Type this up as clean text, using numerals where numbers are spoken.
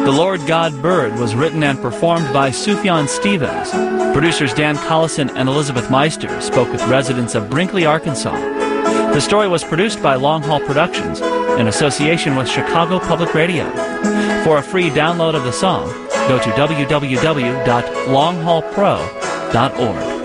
The Lord God Bird was written and performed by Sufjan Stevens. Producers Dan Collison and Elizabeth Meister spoke with residents of Brinkley, Arkansas. The story was produced by Long Haul Productions in association with Chicago Public Radio. For a free download of the song, go to www.longhaulpro.org.